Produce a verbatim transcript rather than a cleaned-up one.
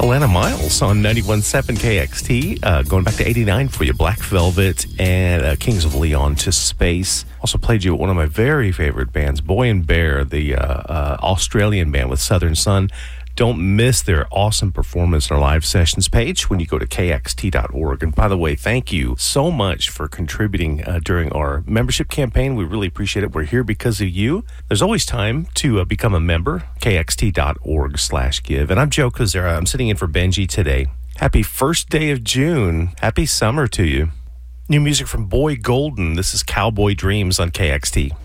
Alana Miles on ninety-one point seven K X T. Uh, going back to eighty-nine for you. Black Velvet and uh, Kings of Leon to Space. Also played you at one of my very favorite bands, Boy and Bear, the uh, uh, Australian band with Southern Sun. Don't miss their awesome performance on our live sessions page when you go to K X T dot org. And by the way, thank you so much for contributing uh, during our membership campaign. We really appreciate it. We're here because of you. There's always time to uh, become a member, K X T dot org slash give. And I'm Joe Kozera. I'm sitting in for Benji today. Happy first day of June. Happy summer to you. New music from Boy Golden. This is Cowboy Dreams on K X T.